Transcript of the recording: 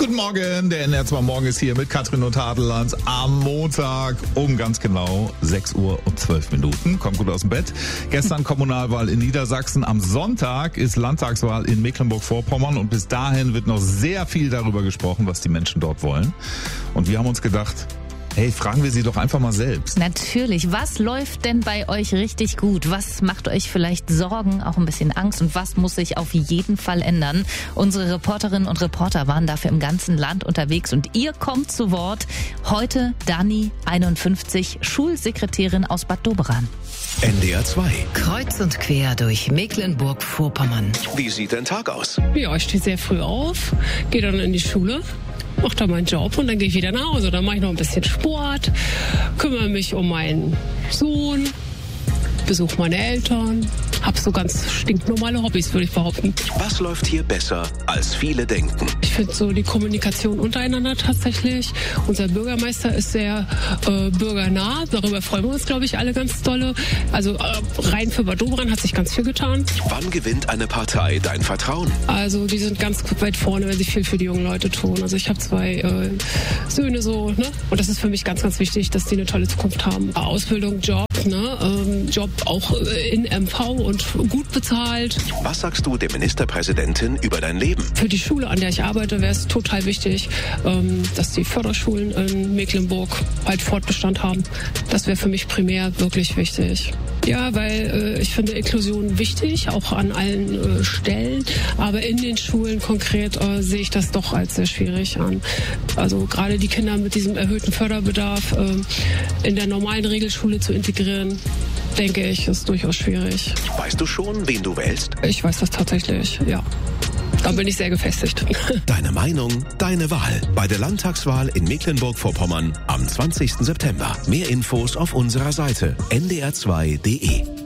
Guten Morgen, der NR2 Morgen ist hier mit Katrin und Hadelands am Montag um ganz genau 6 Uhr und 12 Minuten. Kommt gut aus dem Bett. Gestern Kommunalwahl in Niedersachsen. Am Sonntag ist Landtagswahl in Mecklenburg-Vorpommern und bis dahin wird noch sehr viel darüber gesprochen, was die Menschen dort wollen. Und wir haben uns gedacht, hey, fragen wir sie doch einfach mal selbst. Natürlich. Was läuft denn bei euch richtig gut? Was macht euch vielleicht Sorgen, auch ein bisschen Angst? Und was muss sich auf jeden Fall ändern? Unsere Reporterinnen und Reporter waren dafür im ganzen Land unterwegs und ihr kommt zu Wort. Heute Dani, 51, Schulsekretärin aus Bad Doberan. NDR 2. Kreuz und quer durch Mecklenburg-Vorpommern. Wie sieht dein Tag aus? Ja, ich stehe sehr früh auf, gehe dann in die Schule, mache da meinen Job und dann gehe ich wieder nach Hause. Dann mache ich noch ein bisschen Sport, kümmere mich um meinen Sohn, besuche meine Eltern, habe so ganz stinknormale Hobbys, würde ich behaupten. Was läuft hier besser, als viele denken? Ich finde so die Kommunikation untereinander tatsächlich. Unser Bürgermeister ist sehr bürgernah. Darüber freuen wir uns, glaube ich, alle ganz dolle. Also rein für Bad Doberan hat sich ganz viel getan. Wann gewinnt eine Partei dein Vertrauen? Also die sind ganz weit vorne, wenn sie viel für die jungen Leute tun. Also ich habe 2 Söhne so, ne? Und das ist für mich ganz, ganz wichtig, dass die eine tolle Zukunft haben. Ausbildung, Job, ne? Job auch in MV und gut bezahlt. Was sagst du der Ministerpräsidentin über dein Leben? Für die Schule, an der ich arbeite, wäre es total wichtig, dass die Förderschulen in Mecklenburg halt Fortbestand haben. Das wäre für mich primär wirklich wichtig. Ja, weil ich finde Inklusion wichtig, auch an allen Stellen. Aber in den Schulen konkret sehe ich das doch als sehr schwierig an. Also gerade die Kinder mit diesem erhöhten Förderbedarf in der normalen Regelschule zu integrieren, denke ich, ist durchaus schwierig. Weißt du schon, wen du wählst? Ich weiß das tatsächlich, ja. Da bin ich sehr gefestigt. Deine Meinung, deine Wahl. Bei der Landtagswahl in Mecklenburg-Vorpommern am 20. September. Mehr Infos auf unserer Seite ndr2.de.